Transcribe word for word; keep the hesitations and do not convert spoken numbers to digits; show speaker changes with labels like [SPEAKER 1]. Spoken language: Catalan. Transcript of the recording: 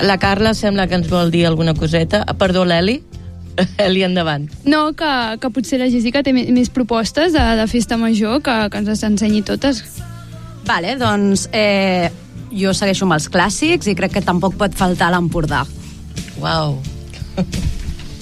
[SPEAKER 1] La Carla sembla que ens vol dir alguna coseta. Perdó, l'Eli? Eli, endavant.
[SPEAKER 2] No, que, que potser la Jessica té més propostes de, de festa major, que, que ens les ensenyi totes.
[SPEAKER 3] Vale, doncs eh, jo segueixo amb els clàssics i crec que tampoc pot faltar l'Empordà.
[SPEAKER 1] Uau.